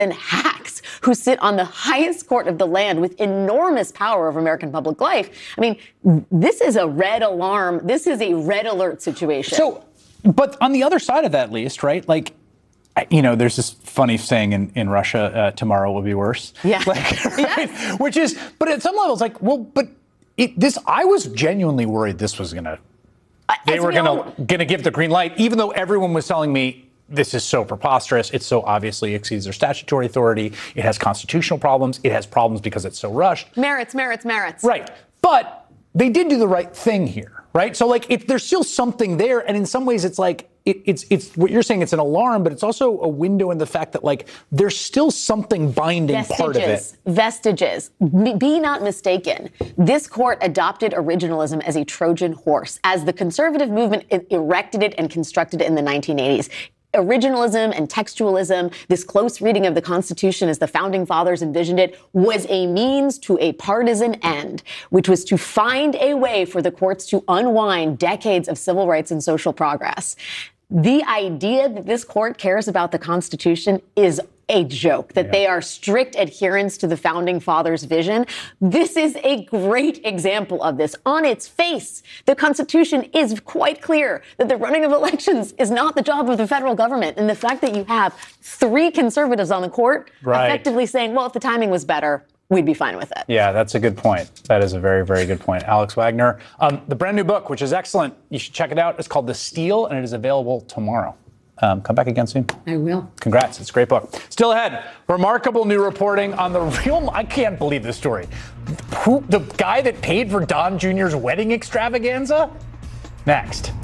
and hacks who sit on the highest court of the land with enormous power over American public life. I mean, this is a red alarm. This is a red alert situation. So, but on the other side of that, at least, right? Like, you know, there's this funny saying in Russia, tomorrow will be worse. Yeah. Like, right? Yes. Which is, but at some levels, like, well, but I was genuinely worried this was they were gonna give the green light, even though everyone was telling me this is so preposterous. It so obviously exceeds their statutory authority. It has constitutional problems. It has problems because it's so rushed. Merits. Right. But they did do the right thing here, right? So, like, there's still something there. And in some ways, it's like, it's what you're saying, it's an alarm, but it's also a window in the fact that, like, there's still something binding part of it. Vestiges. Be not mistaken. This court adopted originalism as a Trojan horse, as the conservative movement erected it and constructed it in the 1980s. Originalism and textualism, this close reading of the Constitution as the founding fathers envisioned it, was a means to a partisan end, which was to find a way for the courts to unwind decades of civil rights and social progress. The idea that this court cares about the Constitution is a joke, that they are strict adherents to the founding fathers' vision. This is a great example of this. On its face, the Constitution is quite clear that the running of elections is not the job of the federal government. And the fact that you have 3 conservatives on the court effectively saying, well, if the timing was better, we'd be fine with it. Yeah, that's a good point. That is a very, very good point. Alex Wagner, the brand new book, which is excellent. You should check it out. It's called The Steal, and it is available tomorrow. Come back again soon. I will. Congrats. It's a great book. Still ahead, remarkable new reporting on the real, I can't believe this story. The guy that paid for Don Jr.'s wedding extravaganza? Next.